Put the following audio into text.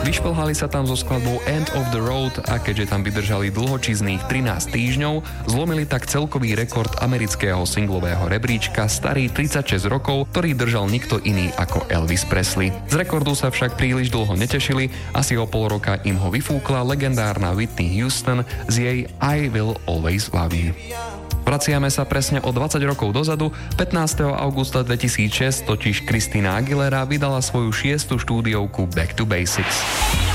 Vyšplhali sa tam so skladbou End of the Road a keďže tam vydržali dlhočizných 13 týždňov, zlomili tak celkový rekord amerického singlového rebríčka starý 36 rokov, ktorý držal nikto iný ako Elvis Presley. Z rekordu sa však príliš dlho netešili, asi o pol roka im ho vyfúkla legendárna Whitney Houston z jej I Will Always Love You. Vraciame sa presne o 20 rokov dozadu. 15. augusta 2006 totiž Christina Aguilera vydala svoju 6. štúdiovku Back to Basics.